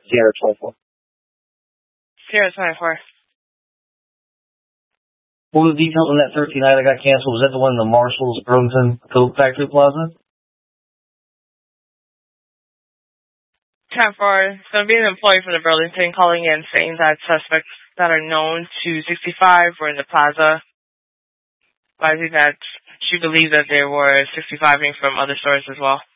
Sierra 24. Sierra 24. What was the details on that 13 night that got canceled? Was that the one in the Marshalls Burlington Coke Factory Plaza? 10-4. So be an employee from the Burlington calling in saying that suspects that are known to 65 were in the plaza, advising that she believed that there were 65 from other stores as well.